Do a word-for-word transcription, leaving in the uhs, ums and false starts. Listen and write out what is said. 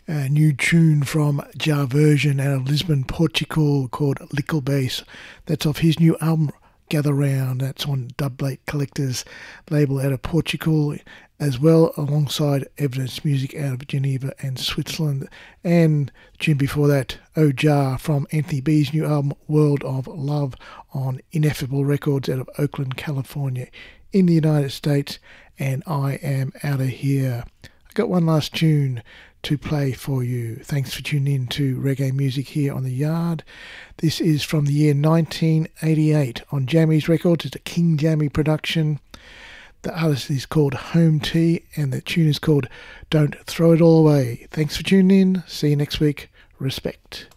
A new tune from Jar Version out of Lisbon, Portugal, called Lickle Bass. That's off his new album, Gather Round. That's on Dubplate Collectors label out of Portugal, as well alongside Evidence Music out of Geneva and Switzerland. And the tune before that, Oh Jar, from Anthony B's new album, World of Love, on Ineffable Records out of Oakland, California, in the United States. And I am out of here. I got one last tune to play for you. Thanks for tuning in to reggae music here on The Yard. This is from the year nineteen eighty-eight on Jammy's Records. It's a King Jammy production. The artist is called Home Tea and the tune is called Don't Throw It All Away. Thanks for tuning in. See you next week. Respect.